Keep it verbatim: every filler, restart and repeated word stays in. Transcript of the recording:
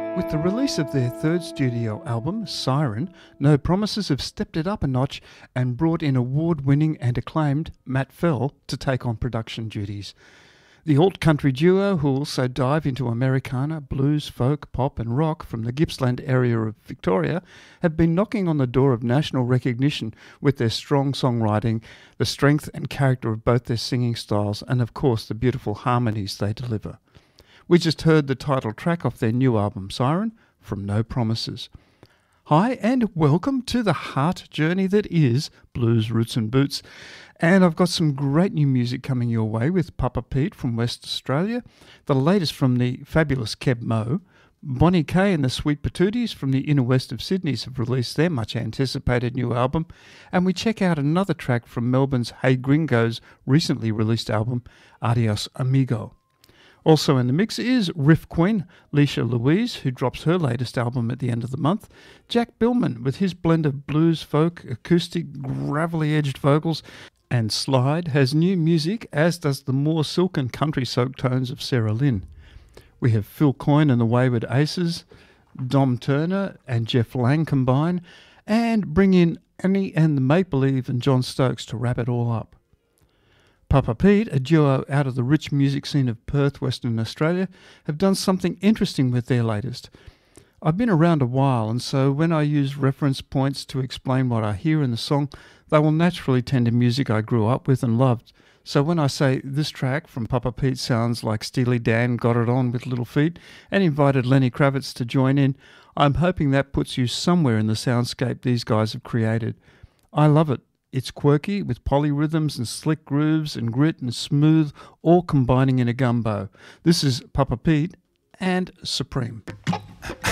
With the release of their third studio album, Siren, No Promises have stepped it up a notch and brought in award-winning and acclaimed Matt Fell to take on production duties. The alt-country duo, who also dive into Americana, blues, folk, pop and rock from the Gippsland area of Victoria, have been knocking on the door of national recognition with their strong songwriting, the strength and character of both their singing styles, and of course the beautiful harmonies they deliver. We just heard the title track off their new album, Siren, from No Promises. Hi and welcome to the heart journey that is Blues Roots and Boots. And I've got some great new music coming your way with Papa Pete from West Australia, the latest from the fabulous Keb Mo. Bonnie Kay and the Sweet Patooties from the inner west of Sydney's have released their much anticipated new album, and we check out another track from Melbourne's Hey Gringo's recently released album, Adios Amigo. Also in the mix is Riff Queen, Leisha Louise, who drops her latest album at the end of the month, Jack Billman with his blend of blues, folk, acoustic, gravelly-edged vocals, and Slide has new music, as does the more silken country-soaked tones of Sarah Lynn. We have Phil Coyne and the Wayward Aces, Dom Turner and Jeff Lang combine, and bring in Annie and the Make Believe and John Stokes to wrap it all up. Papa Pete, a duo out of the rich music scene of Perth, Western Australia, have done something interesting with their latest. I've been around a while, and so when I use reference points to explain what I hear in the song, they will naturally tend to music I grew up with and loved. So when I say this track from Papa Pete sounds like Steely Dan got it on with Little Feat and invited Lenny Kravitz to join in, I'm hoping that puts you somewhere in the soundscape these guys have created. I love it. It's quirky, with polyrhythms and slick grooves and grit and smooth, all combining in a gumbo. This is Papa Pete and Supreme.